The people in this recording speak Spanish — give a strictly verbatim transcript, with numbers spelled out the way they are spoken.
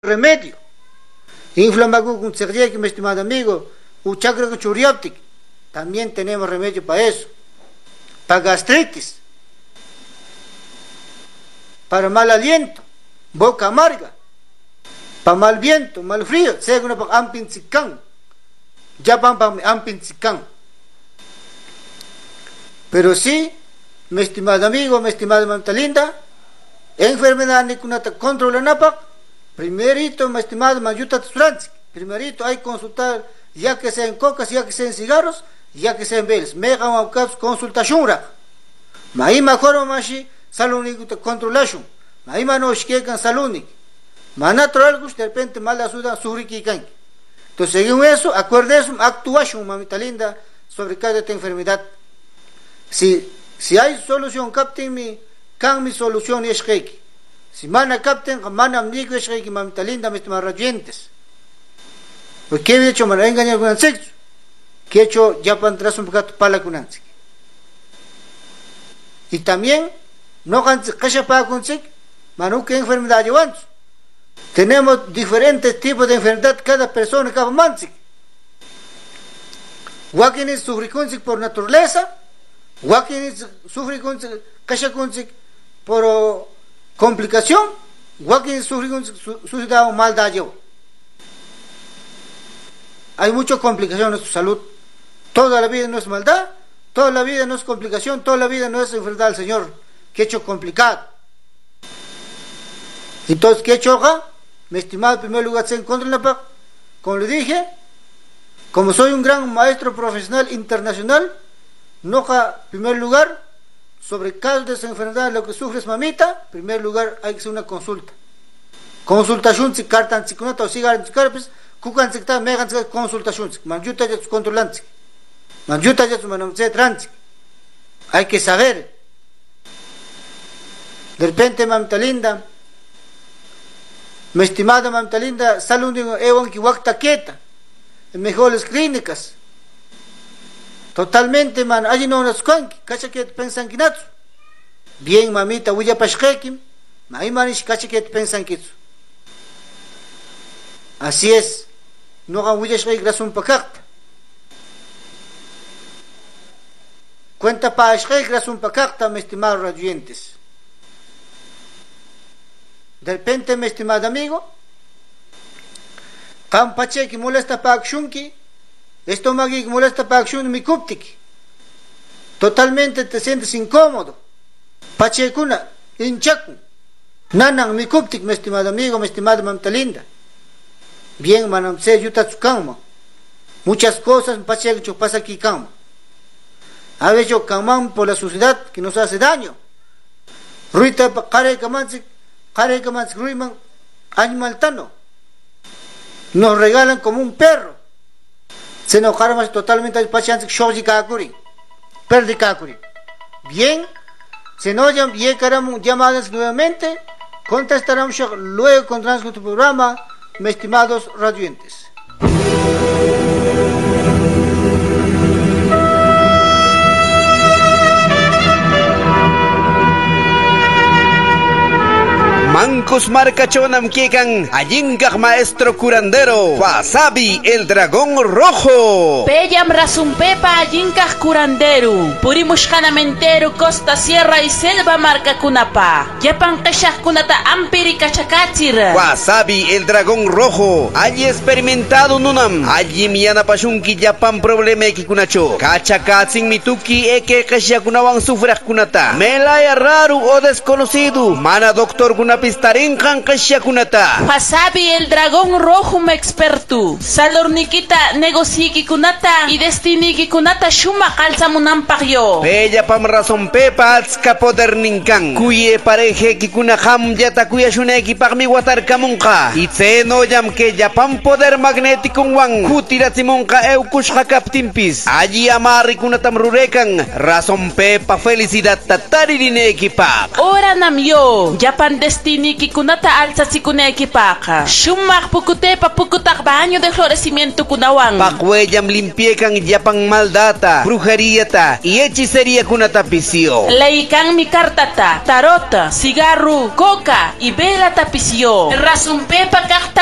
remedio. Inflamago con que mi estimado amigo, uchacra con churioptic. También tenemos remedio para eso. Para gastritis, para mal aliento, boca amarga, para mal viento, mal frío, según para ampinzicán, ya van para ampinzicán. Pero sí, mi estimado amigo, mi estimada mamita linda, enfermedad ni kunata controla napa, primerito, mi estimado mayuta tsuranzi, primerito hay que consultar, ya que sea en cocas, ya que sea en cigarros, ya que sea en velas, mega maucaps consultación ra. Maí mejor mashi salónico te controlación. Maí mano shkekan salónico. Ma natural gus de repente mala suda suriki kan. Entonces según eso, acuérdense, actuación mamita linda sobre cada esta enfermedad. Si si hay solución capten mi can mi solución es reiki. Si mana capten mana amigo es reiki mamita linda mis marrayentes. Porque he hecho mana engañar con el sexo. Que he hecho ya para entrar un poquito pala con antes. Y también no casha para conseguir manu que enfermedad llevamos. Tenemos diferentes tipos de enfermedad cada persona cada mansi. Guaquines sufre por naturaleza, guaquines sufre casha por complicación, guaquines sufre suicida o maldad lleva. Hay muchas complicaciones en su salud. Toda la vida no es maldad, toda la vida no es complicación, toda la vida no es enfermedad del Señor, que he hecho complicado. Entonces, ¿qué he hecho acá? Mi estimado, en primer lugar, se encuentra en la paz. Como le dije, como soy un gran maestro profesional internacional, no en primer lugar, sobre casos de esa enfermedad, lo que sufres mamita, en primer lugar hay que hacer una consulta. Consultación, si cartan, si conata o sigaran, si carpes, kukan, si está, megan, si consultación, manjuta, ya controlantes. Manjuta ya su se trans. Hay que saber. De repente, mamita linda, mi estimada mamita linda, salud de Ewan Kiwakta quieta, en mejores clínicas. Totalmente, man, allí no nos cuenque, cacha que pensan que natsu. Bien, mamita, huya pashkekim, maí manish cacha que pensan que eso. Así es, no hagan huya shkek razón pakakta. Cuenta para shkek razón pakakta, mi estimado radiantes. De repente, mi estimado amigo, Kampache que molesta para accionki, estómago que molesta para acción mi cuptik. Totalmente te sientes incómodo. Pachecuna, hinchaku. Nanan mi cuptik, mi estimado amigo, mi estimada mamita linda. Bien, manam se yuta tsukama. Muchas cosas pacheco pasa aquí kama. A veces kamam por la sociedad que nos hace daño. Ruita kare kamansi, kare kamansi ruiman animal tano. Nos regalan como un perro. Se enojaron más totalmente al paciente shoji kakuri. Perdi kakuri. Bien, se nos llaman llamadas nuevamente. Contestaremos luego con tu programa, mis estimados radioyentes. Mancos marcachonam quecan, allincaj maestro curandero, Wasabi el dragón rojo. Pellam rasumpepa allincaj curandero, purimushkanamentero, costa, sierra y selva marca cunapa. Yapan keshaj kunata ampiri kachakatir. Wasabi el dragón rojo, allí experimentado nunam, allí miana pashunki yapan problema ki kunacho. Kachakatzin mituki eke keshakunawan sufraj kunata. Melaya raro o desconocido, mana doctor kunapi Pistarinjan kashakunata. Wasabi el dragón rojo me experto. Salornikita negociiki kunata y destiniki kunata shuma kalsamunampag yo. Bella pam razón pepa atska poder ninkan. Kuye pareje kikuna ham yata kuya shuneki pagmi watar kamunka. Itse no yam que yapam poder magnético wang. Kutiratsimonka eukush hakaptimpis. Allí amari kunatam rurekan. Razón pepa felicidad tatari dineki pa. Ora nam yo. Yapan destino Niki kunata alzatsikunekipaqa. Shumaq pukutepa pukutak baño de florecimiento kunawan. Pakwellam limpiekan yapang maldata, brujeríata y hechicería kunata pisio. Leikan mi cartata, tarota, cigarro, coca y vela tapicio. Razumpepa kakta